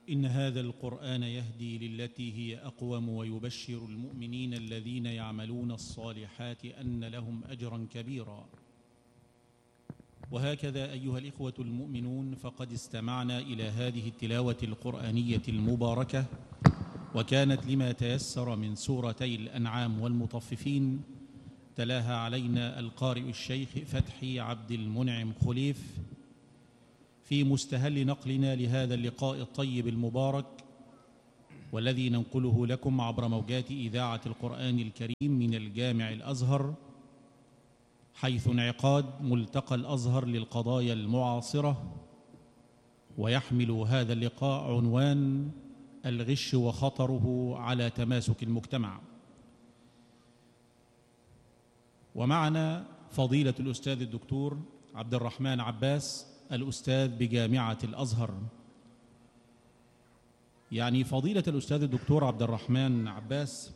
إن هذا القرآن يهدي للتي هي أقوم ويبشر المؤمنين الذين يعملون الصالحات أن لهم أجرا كبيرا. وهكذا أيها الإخوة المؤمنون، فقد استمعنا إلى هذه التلاوة القرآنية المباركة، وكانت لما تيسر من سورتي الأنعام والمطففين. تلاها علينا القارئ الشيخ فتحي عبد المنعم خليف في مستهل نقلنا لهذا اللقاء الطيب المبارك، والذي ننقله لكم عبر موجات إذاعة القرآن الكريم من الجامع الأزهر، حيث انعقاد ملتقى الأزهر للقضايا المعاصرة. ويحمل هذا اللقاء عنوان الغش وخطره على تماسك المجتمع. ومعنا فضيلة الأستاذ الدكتور عبد الرحمن عباس، الأستاذ بجامعة الأزهر. يعني فضيلة الأستاذ الدكتور عبد الرحمن عباس،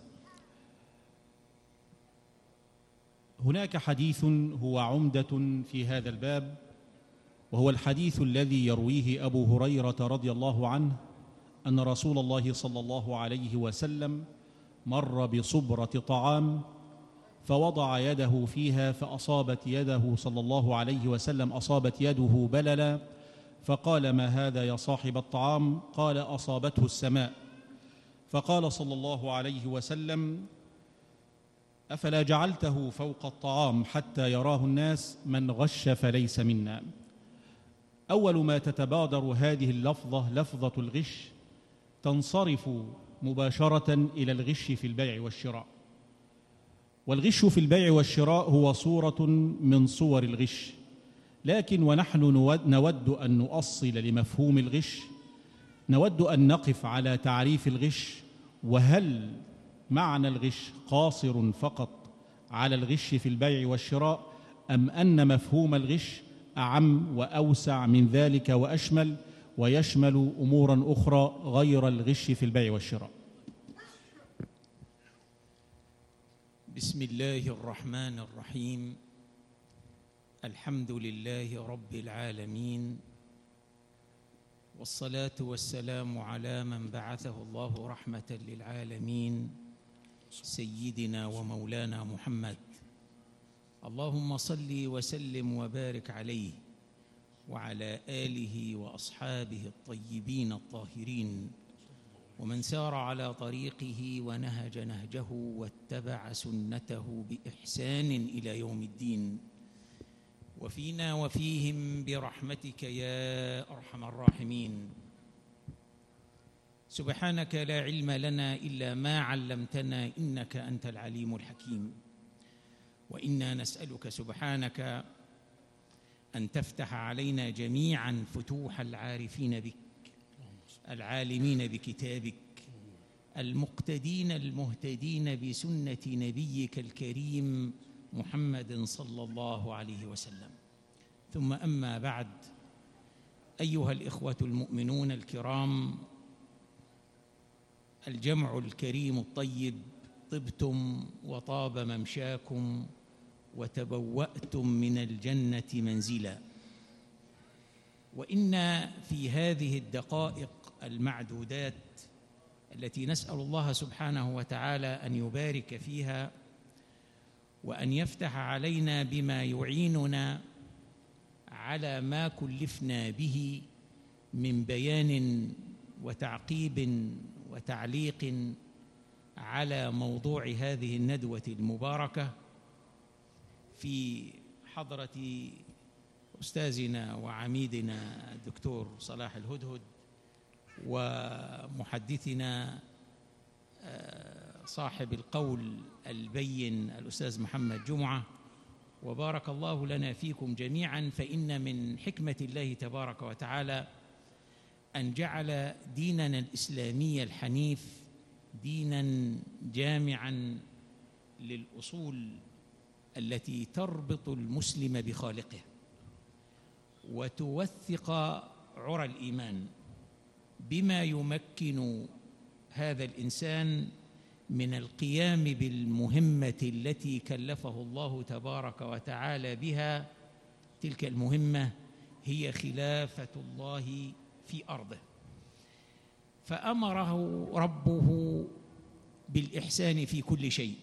هناك حديث هو عمدة في هذا الباب، وهو الحديث الذي يرويه أبو هريرة رضي الله عنه أن رسول الله صلى الله عليه وسلم مر بصبرة طعام فوضع يده فيها فأصابت يده صلى الله عليه وسلم أصابت يده بللا، فقال: ما هذا يا صاحب الطعام؟ قال: أصابته السماء. فقال صلى الله عليه وسلم: أفلا جعلته فوق الطعام حتى يراه الناس؟ من غش فليس منا. أول ما تتبادر هذه اللفظة، لفظة الغش، تنصرف مباشرة إلى الغش في البيع والشراء. والغش في البيع والشراء هو صورة من صور الغش، لكن ونحن نود أن نؤصل لمفهوم الغش، نود أن نقف على تعريف الغش، وهل معنى الغش قاصر فقط على الغش في البيع والشراء، أم أن مفهوم الغش أعم وأوسع من ذلك وأشمل، ويشمل أموراً أخرى غير الغش في البيع والشراء؟ بسم الله الرحمن الرحيم. الحمد لله رب العالمين، والصلاة والسلام على من بعثه الله رحمة للعالمين، سيدنا ومولانا محمد. اللهم صل وسلم وبارك عليه وعلى آله وأصحابه الطيبين الطاهرين، ومن سار على طريقه ونهج نهجه واتبع سنته بإحسان إلى يوم الدين، وفينا وفيهم برحمتك يا أرحم الراحمين. سبحانك لا علم لنا إلا ما علمتنا، إنك أنت العليم الحكيم. وإنا نسألك سبحانك أن تفتح علينا جميعا فتوح العارفين بك، العالمين بكتابك، المقتدين المهتدين بسنة نبيك الكريم محمد صلى الله عليه وسلم. ثم أما بعد، أيها الإخوة المؤمنون الكرام، الجمع الكريم الطيب، طبتم وطاب ممشاكم وتبوأتم من الجنة منزلا. وإن في هذه الدقائق المعدودات التي نسأل الله سبحانه وتعالى أن يبارك فيها وأن يفتح علينا بما يعيننا على ما كلفنا به من بيان وتعقيب وتعليق على موضوع هذه الندوة المباركة، في حضرة أستاذنا وعميدنا الدكتور صلاح الهدهد، ومحدثنا صاحب القول البين الأستاذ محمد جمعة. وبارك الله لنا فيكم جميعا، فإن من حكمة الله تبارك وتعالى أن جعل ديننا الإسلامي الحنيف دينا جامعا للأصول التي تربط المسلم بخالقه وتوثق عرى الإيمان، بما يمكن هذا الإنسان من القيام بالمهمة التي كلفه الله تبارك وتعالى بها. تلك المهمة هي خلافة الله في أرضه. فأمره ربه بالإحسان في كل شيء،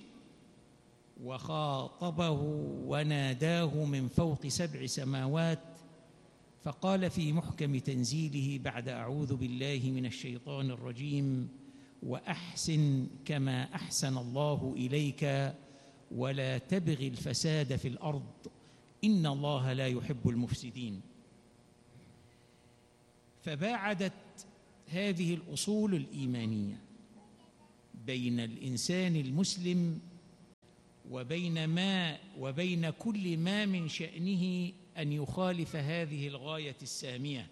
وخاطبه وناداه من فوق 7 سماوات، فقال في محكم تنزيله بعد أعوذ بالله من الشيطان الرجيم: وأحسن كما أحسن الله إليك ولا تبغ الفساد في الأرض إن الله لا يحب المفسدين. فباعدت هذه الأصول الإيمانية بين الإنسان المسلم وبين كل ما من شأنه أن يخالف هذه الغاية السامية،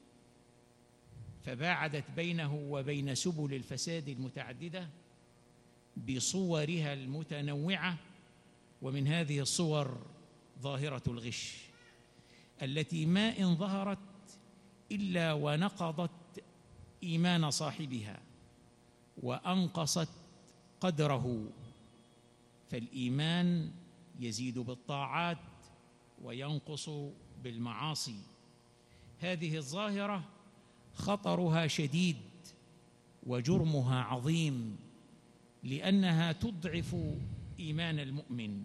فباعدت بينه وبين سبل الفساد المتعددة بصورها المتنوعة. ومن هذه الصور ظاهرة الغش، التي ما إن ظهرت إلا ونقضت إيمان صاحبها وأنقصت قدره، فالإيمان يزيد بالطاعات وينقص بالمعاصي. هذه الظاهرة خطرها شديد وجرمها عظيم، لأنها تضعف إيمان المؤمن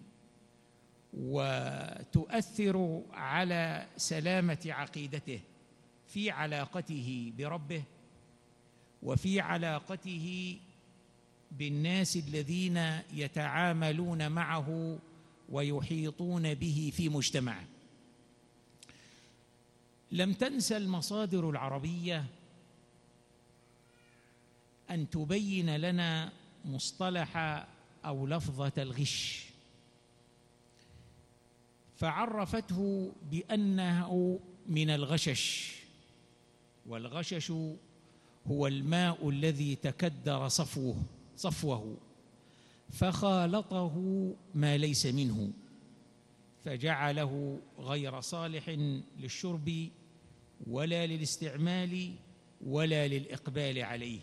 وتؤثر على سلامة عقيدته في علاقته بربه وفي علاقته بالناس الذين يتعاملون معه ويحيطون به في مجتمعه. لم تنسى المصادر العربية أن تبين لنا مصطلح أو لفظة الغش، فعرفته بأنه من الغشش، والغشش هو الماء الذي تكدر صفوه فخالطه ما ليس منه فجعله غير صالح للشرب ولا للاستعمال ولا للإقبال عليه.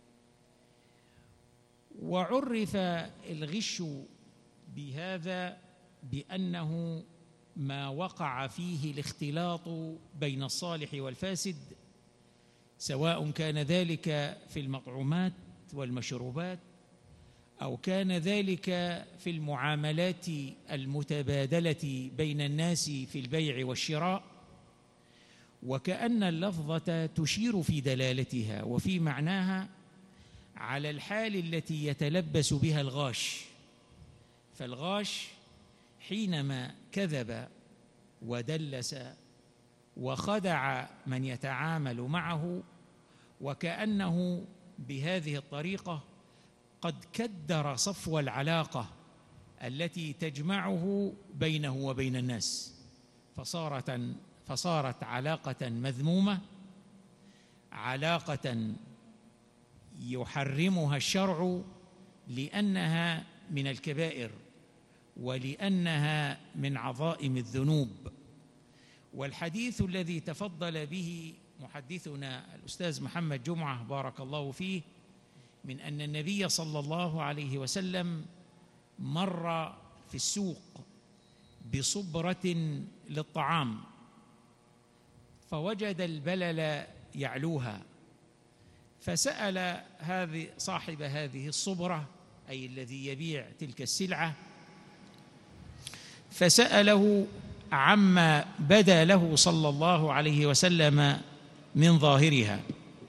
وعرف الغش بهذا بأنه ما وقع فيه الاختلاط بين الصالح والفاسد، سواء كان ذلك في المطعومات والمشروبات أو كان ذلك في المعاملات المتبادلة بين الناس في البيع والشراء. وكأن اللفظة تشير في دلالتها وفي معناها على الحال التي يتلبس بها الغاش. فالغاش حينما كذب ودلس وخدع من يتعامل معه، وكأنه بهذه الطريقة قد كدر صفو العلاقة التي تجمعه بينه وبين الناس، فصارت علاقة مذمومة، علاقة يحرمها الشرع لأنها من الكبائر ولأنها من عظائم الذنوب. والحديث الذي تفضل به محدثنا الأستاذ محمد جمعة بارك الله فيه من أن النبي صلى الله عليه وسلم مر في السوق بصبرة للطعام فوجد البلل يعلوها، فسأل صاحب هذه الصبرة أي الذي يبيع تلك السلعة، فسأله عما بدا له صلى الله عليه وسلم من ظاهرها،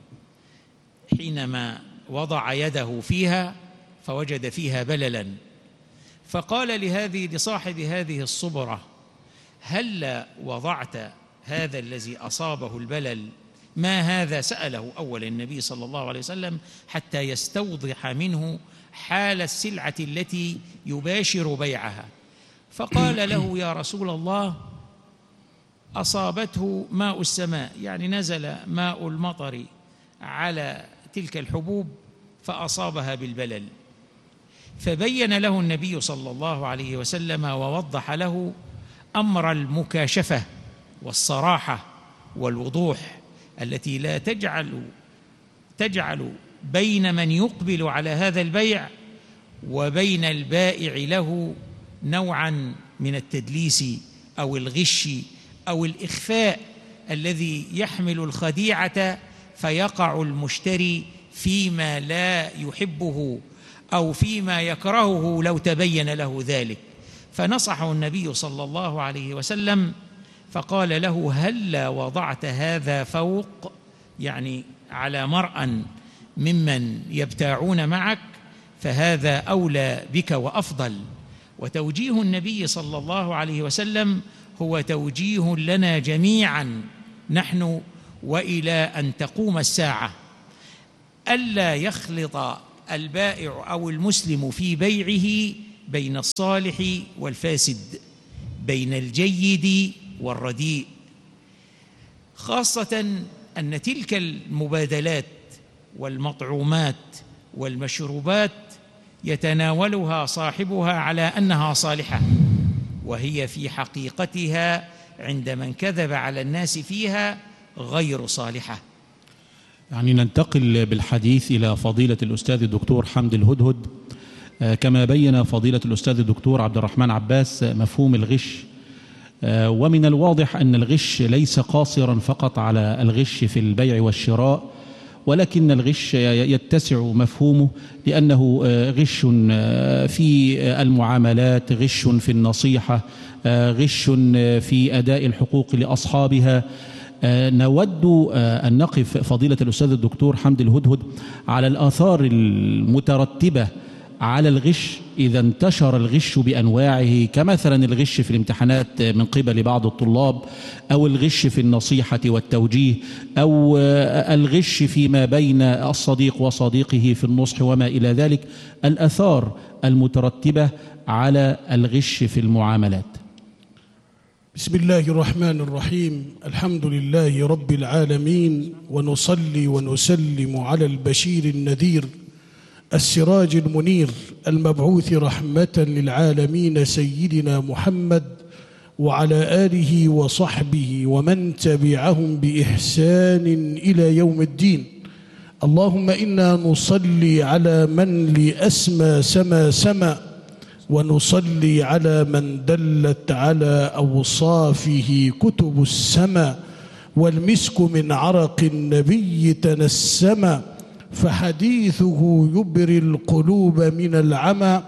حينما وضع يده فيها فوجد فيها بللا، فقال لصاحب هذه الصبرة: هل وضعت هذا الذي أصابه البلل؟ ما هذا؟ سأله أول النبي صلى الله عليه وسلم حتى يستوضح منه حال السلعة التي يباشر بيعها، فقال له: يا رسول الله، أصابته ماء السماء، يعني نزل ماء المطر على تلك الحبوب فأصابها بالبلل. فبين له النبي صلى الله عليه وسلم ووضح له أمر المكاشفة والصراحة والوضوح التي لا تجعل بين من يقبل على هذا البيع وبين البائع له نوعا من التدليس أو الغش أو الإخفاء الذي يحمل الخديعة، فيقع المشتري فيما لا يحبه أو فيما يكرهه لو تبين له ذلك. فنصحه النبي صلى الله عليه وسلم فقال له: هلا وضعت هذا فوق، يعني على مرأى ممن يبتاعون معك، فهذا أولى بك وأفضل. وتوجيه النبي صلى الله عليه وسلم هو توجيه لنا جميعا نحن وإلى أن تقوم الساعة، ألا يخلط البائع أو المسلم في بيعه بين الصالح والفاسد، بين الجيد والرديء، خاصة أن تلك المبادلات والمطعومات والمشروبات يتناولها صاحبها على أنها صالحة، وهي في حقيقتها عند من كذب على الناس فيها غير صالحة. يعني ننتقل بالحديث إلى فضيلة الأستاذ الدكتور حمد الهدهد. كما بين فضيلة الأستاذ الدكتور عبد الرحمن عباس مفهوم الغش، ومن الواضح أن الغش ليس قاصرا فقط على الغش في البيع والشراء، ولكن الغش يتسع مفهومه، لأنه غش في المعاملات، غش في النصيحة، غش في أداء الحقوق لأصحابها. نود أن نقف فضيلة الأستاذ الدكتور حمد الهدهد على الآثار المترتبة على الغش إذا انتشر الغش بأنواعه، كمثلا الغش في الامتحانات من قبل بعض الطلاب، أو الغش في النصيحة والتوجيه، أو الغش فيما بين الصديق وصديقه في النصح وما إلى ذلك. الآثار المترتبة على الغش في المعاملات. بسم الله الرحمن الرحيم. الحمد لله رب العالمين، ونصلي ونسلم على البشير النذير السراج المنير المبعوث رحمة للعالمين سيدنا محمد، وعلى آله وصحبه ومن تبعهم بإحسان إلى يوم الدين. اللهم إنا نصلي على من لأسمى سما سما، ونصلي على من دلت على أوصافه كتب السما، والمسك من عرق النبي تنسما، فحديثه يبري القلوب من العمى،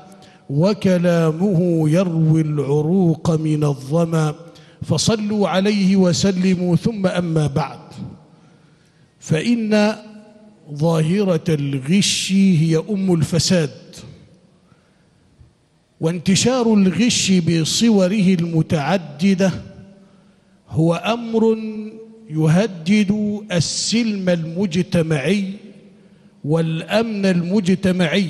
وكلامه يروي العروق من الظما. فصلوا عليه وسلموا. ثم أما بعد، فإن ظاهرة الغش هي أم الفساد، وانتشار الغش بصوره المتعددة هو أمر يهدد السلم المجتمعي والأمن المجتمعي.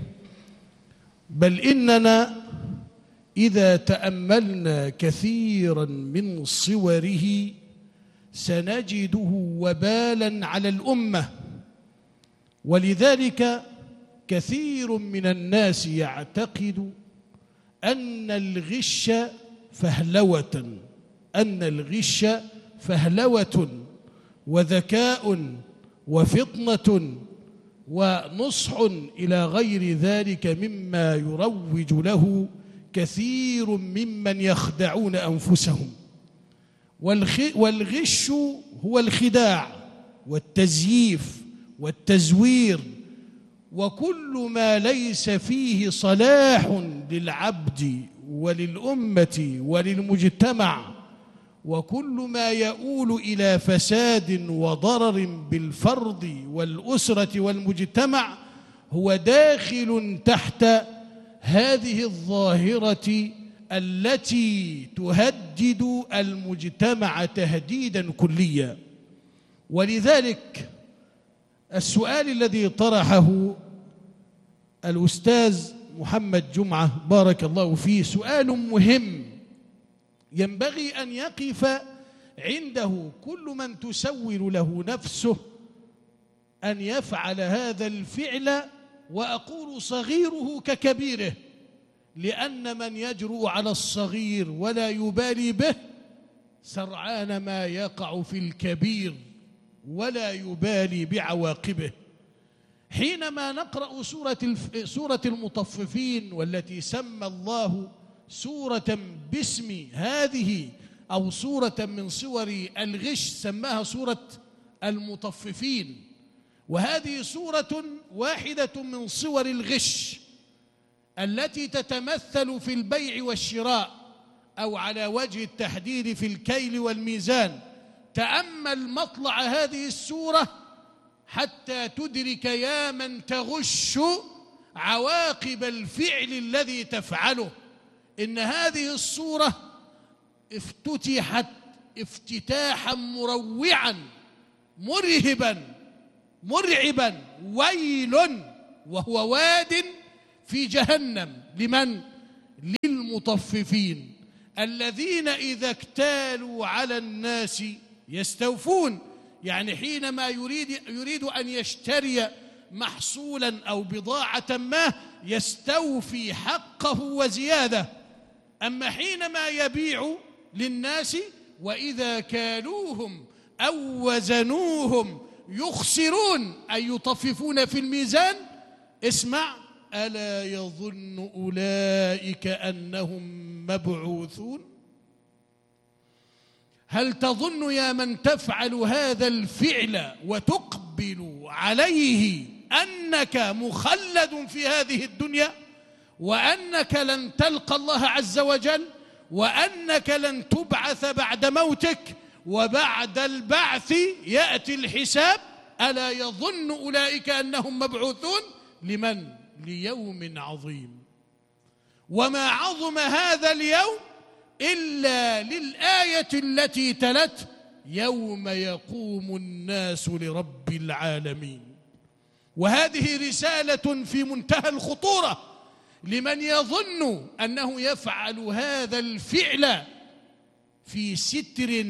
بل إننا إذا تأملنا كثيرا من صوره سنجده وبالا على الأمة. ولذلك كثير من الناس يعتقد أن الغش فهلوة وذكاء وفطنة ونصح إلى غير ذلك مما يروج له كثير ممن يخدعون أنفسهم. والغش هو الخداع والتزييف والتزوير، وكل ما ليس فيه صلاح للعبد وللأمة وللمجتمع، وكل ما يؤول إلى فساد وضرر بالفرد والأسرة والمجتمع هو داخل تحت هذه الظاهرة التي تهدد المجتمع تهديدا كليا. ولذلك السؤال الذي طرحه الأستاذ محمد جمعة بارك الله فيه سؤال مهم ينبغي أن يقف عنده كل من تسول له نفسه أن يفعل هذا الفعل، وأقول صغيره ككبيره، لأن من يجرؤ على الصغير ولا يبالي به سرعان ما يقع في الكبير ولا يبالي بعواقبه. حينما نقرأ سورة المطففين، والتي سمى الله سورة باسم هذه أو سورة من صور الغش سماها سورة المطففين، وهذه صورة واحدة من صور الغش التي تتمثل في البيع والشراء، أو على وجه التحديد في الكيل والميزان. تأمل مطلع هذه السورة حتى تدرك يا من تغش عواقب الفعل الذي تفعله. إن هذه الصورة افتتحت افتتاحا مروعا مرهبا مرعبا، ويل وهو واد في جهنم. لمن؟ للمطففين الذين إذا اكتالوا على الناس يستوفون. يعني حينما يريد أن يشتري محصولا أو بضاعة ما يستوفي حقه وزيادة. أما حينما يبيع للناس وإذا كالوهم أو وزنوهم يخسرون، أي يطففون في الميزان. اسمع: ألا يظن أولئك أنهم مبعوثون؟ هل تظن يا من تفعل هذا الفعل وتقبل عليه أنك مخلد في هذه الدنيا، وأنك لن تلقى الله عز وجل، وأنك لن تبعث بعد موتك، وبعد البعث يأتي الحساب؟ ألا يظن أولئك أنهم مبعوثون لمن؟ ليوم عظيم. وما عظم هذا اليوم إلا للآية التي تلت: يوم يقوم الناس لرب العالمين. وهذه رسالة في منتهى الخطورة لمن يظن أنه يفعل هذا الفعل في ستر،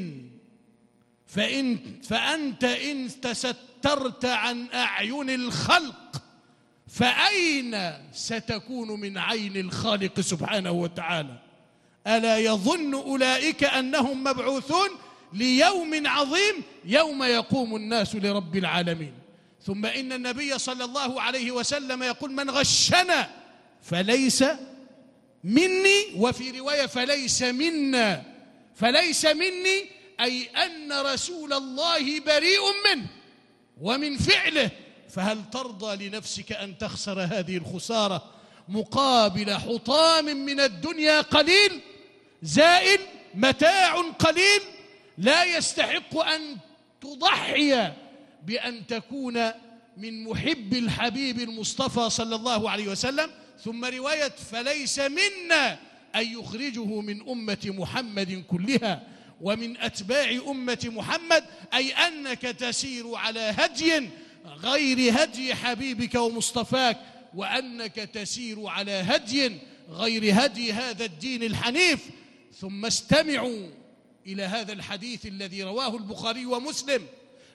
فأنت إن تسترت عن أعين الخلق فأين ستكون من عين الخالق سبحانه وتعالى؟ ألا يظن أولئك أنهم مبعوثون ليوم عظيم يوم يقوم الناس لرب العالمين. ثم إن النبي صلى الله عليه وسلم يقول: من غشنا فليس مني، وفي رواية فليس منا. فليس مني أي أن رسول الله بريء منه ومن فعله. فهل ترضى لنفسك أن تخسر هذه الخسارة مقابل حطام من الدنيا قليل زائل، متاع قليل لا يستحق أن تضحي بأن تكون من محب الحبيب المصطفى صلى الله عليه وسلم؟ ثم رواية فليس منا أن يخرجه من أمة محمد كلها ومن أتباع أمة محمد، أي أنك تسير على هدي غير هدي حبيبك ومصطفاك، وأنك تسير على هدي غير هدي هذا الدين الحنيف. ثم استمعوا إلى هذا الحديث الذي رواه البخاري ومسلم: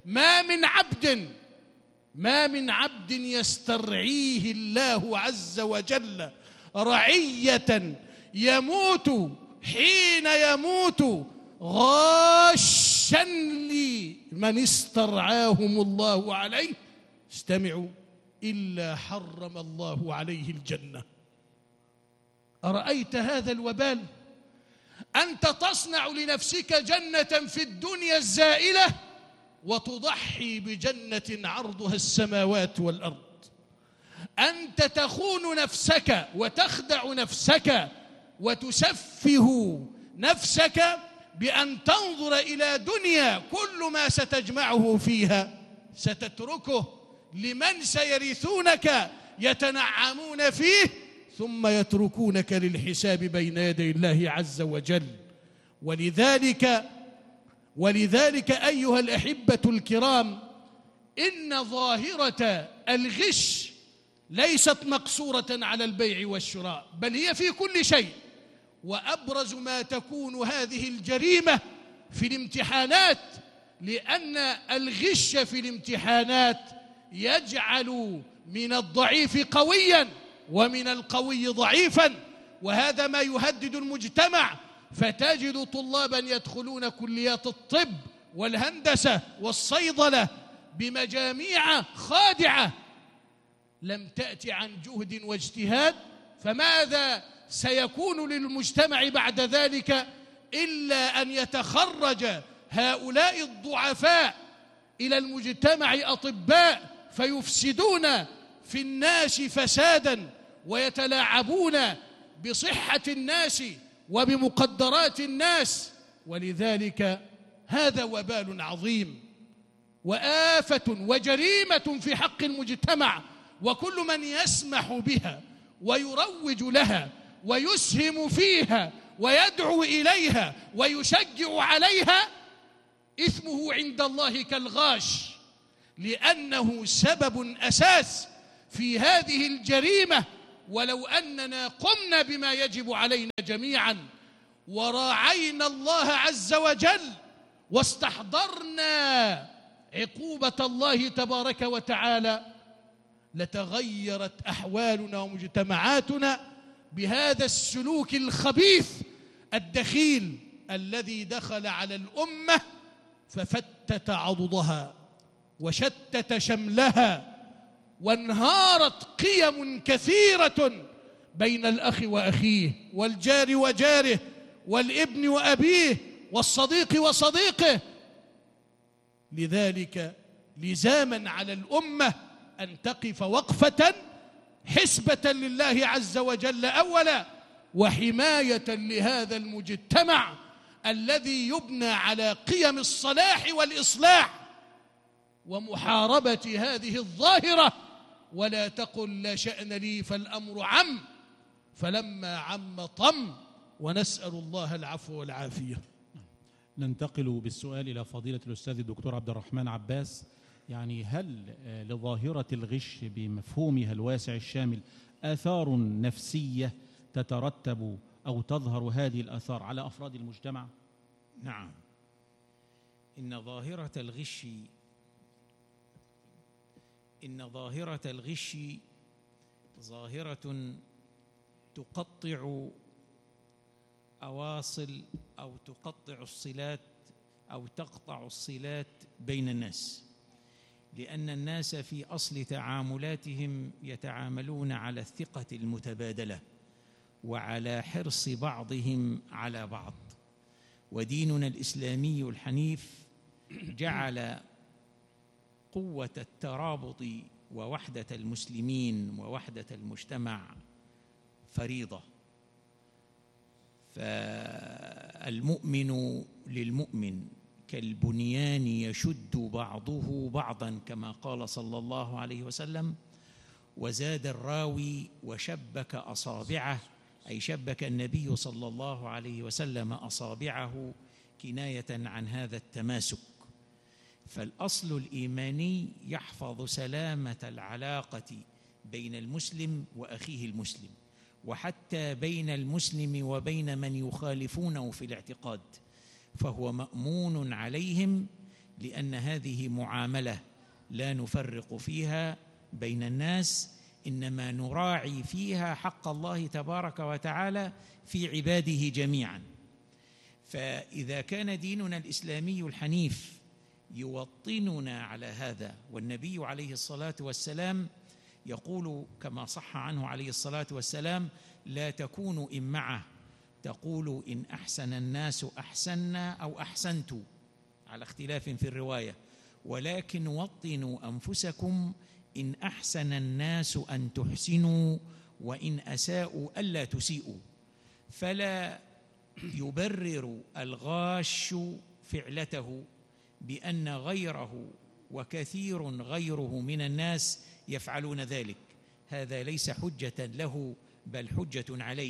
ما من عبد يسترعيه الله عز وجل رعية يموت حين يموت غاشا لمن استرعاهم الله عليه، استمعوا، إلا حرم الله عليه الجنة. أرأيت هذا الوبال؟ أنت تصنع لنفسك جنة في الدنيا الزائلة وتضحي بجنة عرضها السماوات والأرض. أنت تخون نفسك وتخدع نفسك وتسفه نفسك بأن تنظر إلى دنيا كل ما ستجمعه فيها ستتركه لمن سيرثونك يتنعمون فيه ثم يتركونك للحساب بين يدي الله عز وجل. ولذلك أيها الأحبة الكرام، إن ظاهرة الغش ليست مقصورة على البيع والشراء، بل هي في كل شيء. وأبرز ما تكون هذه الجريمة في الامتحانات، لأن الغش في الامتحانات يجعل من الضعيف قويا ومن القوي ضعيفا، وهذا ما يهدد المجتمع. فتجد طلابا يدخلون كليات الطب والهندسة والصيدلة بمجاميع خادعة لم تأتي عن جهد واجتهاد، فماذا سيكون للمجتمع بعد ذلك إلا أن يتخرج هؤلاء الضعفاء إلى المجتمع أطباء فيفسدون في الناس فسادا ويتلاعبون بصحة الناس وبمقدرات الناس. ولذلك هذا وبال عظيم وآفة وجريمة في حق المجتمع، وكل من يسمح بها ويروج لها ويسهم فيها ويدعو إليها ويشجع عليها إثمه عند الله كالغاش، لأنه سبب أساس في هذه الجريمة. ولو أننا قمنا بما يجب علينا جميعا وراعينا الله عز وجل واستحضرنا عقوبة الله تبارك وتعالى لتغيرت أحوالنا ومجتمعاتنا بهذا السلوك الخبيث الدخيل الذي دخل على الأمة ففتت عضدها وشتت شملها، وانهارت قيم كثيرة بين الأخ وأخيه والجار وجاره والابن وأبيه والصديق وصديقه. لذلك لزاما على الأمة أن تقف وقفة حسبة لله عز وجل أولا، وحماية لهذا المجتمع الذي يبنى على قيم الصلاح والإصلاح، ومحاربة هذه الظاهرة. ولا تقل لا شأن لي فالأمر عم، فلما عم طم، ونسأل الله العفو والعافية. ننتقل بالسؤال إلى فضيلة الأستاذ الدكتور عبد الرحمن عباس. يعني هل لظاهرة الغش بمفهومها الواسع الشامل آثار نفسية تترتب أو تظهر هذه الآثار على أفراد المجتمع؟ نعم، إن ظاهرة الغش ظاهرة تقطع أواصل أو تقطع الصلات أو تقطع الصلات بين الناس، لأن الناس في أصل تعاملاتهم يتعاملون على الثقة المتبادلة وعلى حرص بعضهم على بعض. وديننا الإسلامي الحنيف جعل قوة الترابط ووحدة المسلمين ووحدة المجتمع فريضة. فالمؤمن للمؤمن كالبنيان يشد بعضه بعضا كما قال صلى الله عليه وسلم. وزاد الراوي وشبك أصابعه، أي شبك النبي صلى الله عليه وسلم أصابعه كناية عن هذا التماسك. فالأصل الإيماني يحفظ سلامة العلاقة بين المسلم وأخيه المسلم، وحتى بين المسلم وبين من يخالفونه في الاعتقاد، فهو مأمون عليهم، لأن هذه معاملة لا نفرق فيها بين الناس، إنما نراعي فيها حق الله تبارك وتعالى في عباده جميعا. فإذا كان ديننا الإسلامي الحنيف يوطننا على هذا، والنبي عليه الصلاة والسلام يقول كما صح عنه عليه الصلاة والسلام: لا تكونوا إمعة تقول إن أحسن الناس أحسنا أو أحسنت، على اختلاف في الرواية، ولكن وطنوا أنفسكم إن أحسن الناس أن تحسنوا وإن أساءوا ألا تسيئوا. فلا يبرر الغاش فعلته بأن غيره وكثير غيره من الناس يفعلون ذلك. هذا ليس حجة له، بل حجة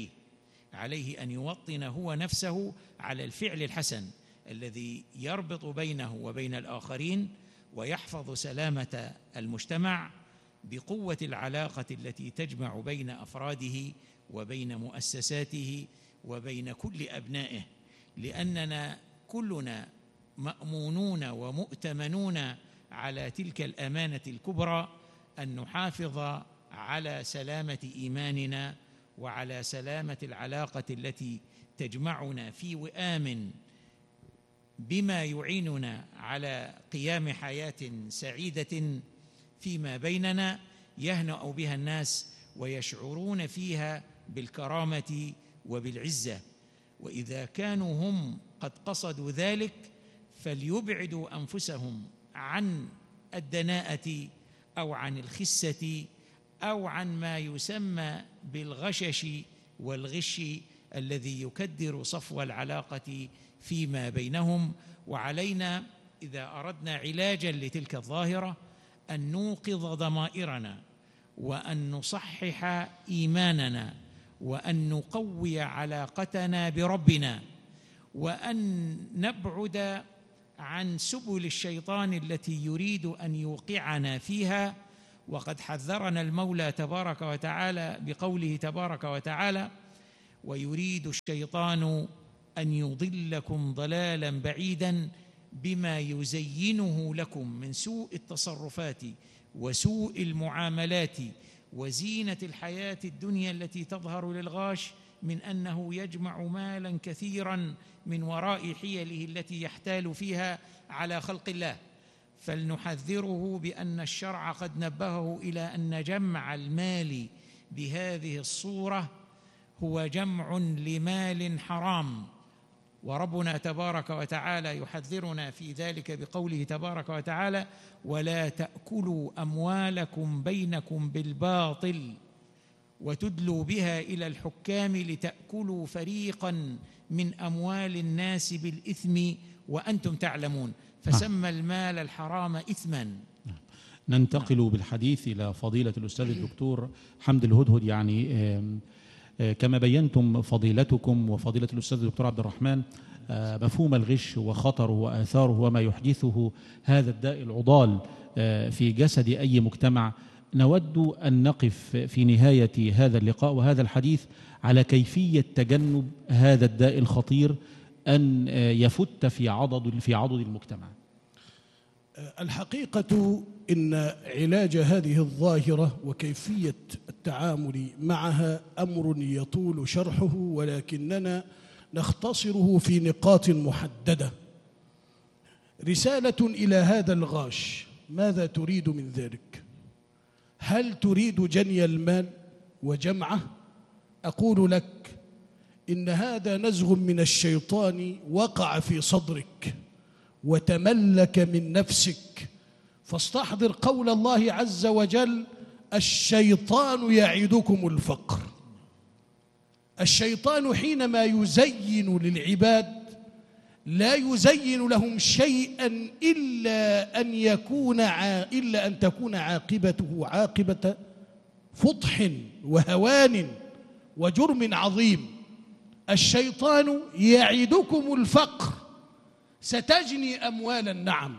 عليه أن يوطن هو نفسه على الفعل الحسن الذي يربط بينه وبين الآخرين ويحفظ سلامة المجتمع بقوة العلاقة التي تجمع بين أفراده وبين مؤسساته وبين كل أبنائه، لأننا كلنا مأمونون ومؤتمنون على تلك الأمانة الكبرى، أن نحافظ على سلامة إيماننا وعلى سلامة العلاقة التي تجمعنا في وئام بما يعيننا على قيام حياة سعيدة فيما بيننا يهنأ بها الناس ويشعرون فيها بالكرامة وبالعزة. وإذا كانوا هم قد قصدوا ذلك فليبعدوا أنفسهم عن الدناءة أو عن الخسة أو عن ما يسمى بالغشش والغش الذي يكدر صفو العلاقة فيما بينهم. وعلينا إذا أردنا علاجا لتلك الظاهرة أن نوقظ ضمائرنا، وأن نصحح إيماننا، وأن نقوي علاقتنا بربنا، وأن نبعد عن سبل الشيطان التي يريد أن يوقعنا فيها. وقد حذرنا المولى تبارك وتعالى بقوله تبارك وتعالى: ويريد الشيطان أن يضلكم ضلالا بعيدا بما يزينه لكم من سوء التصرفات وسوء المعاملات وزينة الحياة الدنيا التي تظهر للغاش، من أنه يجمع مالا كثيرا من وراء حيله التي يحتال فيها على خلق الله. فلنحذره بأن الشرع قد نبهه إلى أن جمع المال بهذه الصورة هو جمع لمال حرام، وربنا تبارك وتعالى يحذرنا في ذلك بقوله تبارك وتعالى: ولا تأكلوا أموالكم بينكم بالباطل وتدلوا بها إلى الحكام لتأكلوا فريقا من أموال الناس بالإثم وأنتم تعلمون. فسمى المال الحرام إثما. ننتقل بالحديث إلى فضيلة الأستاذ الدكتور حمد الهدهد. يعني كما بينتم فضيلتكم وفضيلة الأستاذ الدكتور عبد الرحمن مفهوم الغش وخطره وآثاره وما يحدثه هذا الداء العضال في جسد أي مجتمع، نود أن نقف في نهاية هذا اللقاء وهذا الحديث على كيفية تجنب هذا الداء الخطير أن يفت في عضد المجتمع. الحقيقة إن علاج هذه الظاهرة وكيفية التعامل معها أمر يطول شرحه، ولكننا نختصره في نقاط محددة. رسالة إلى هذا الغاش: ماذا تريد من ذلك؟ هل تريد جني المال وجمعه؟ أقول لك إن هذا نزغ من الشيطان وقع في صدرك وتملك من نفسك، فاستحضر قول الله عز وجل: الشيطان يعدكم الفقر. الشيطان حينما يزين للعباد لا يزين لهم شيئا إلا أن تكون عاقبته عاقبة فضح وهوان وجرم عظيم. الشيطان يعدكم الفقر، ستجني أموالا نعم،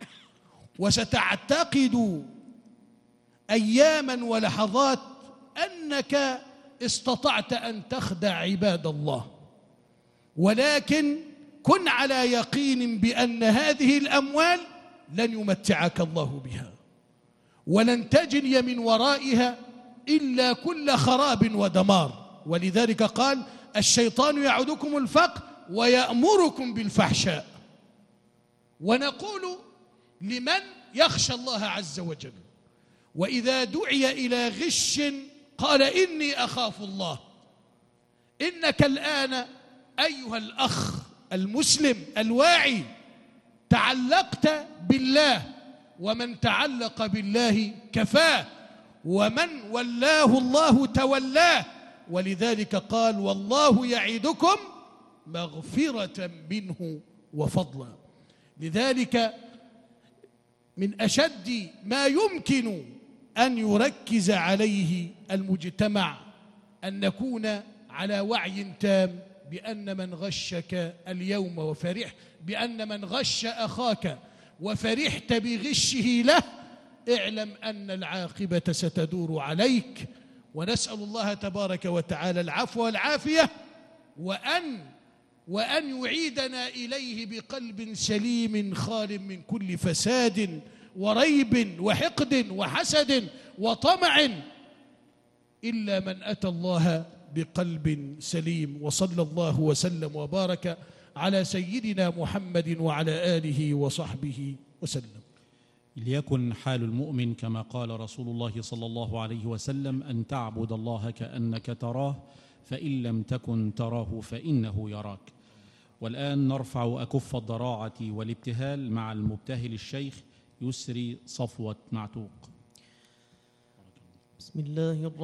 وستعتقد أياما ولحظات أنك استطعت أن تخدع عباد الله، ولكن كن على يقين بأن هذه الأموال لن يمتعك الله بها، ولن تجني من ورائها إلا كل خراب ودمار. ولذلك قال: الشيطان يعدكم الفقر ويأمركم بالفحشاء. ونقول لمن يخشى الله عز وجل وإذا دعي إلى غش قال: إني أخاف الله. إنك الآن أيها الأخ المسلم الواعي تعلقت بالله، ومن تعلق بالله كفاه، ومن ولاه الله تولاه. ولذلك قال: والله يعدكم مغفرة منه وفضلا. لذلك من أشد ما يمكن أن يركز عليه المجتمع أن نكون على وعي تام بأن من غشك اليوم بأن من غش أخاك وفرحت بغشه له، اعلم أن العاقبة ستدور عليك. ونسأل الله تبارك وتعالى العفو والعافية، وأن يعيدنا إليه بقلب سليم خال من كل فساد وريب وحقد وحسد وطمع، إلا من أتى الله بقلب سليم. وصلى الله وسلم وبارك على سيدنا محمد وعلى آله وصحبه وسلم. ليكن حال المؤمن كما قال رسول الله صلى الله عليه وسلم: أن تعبد الله كأنك تراه، فإن لم تكن تراه فإنه يراك. والآن نرفع أكف الضراعة والابتهال مع المبتهل الشيخ يسري صفوة معتوق. بسم الله الرحمن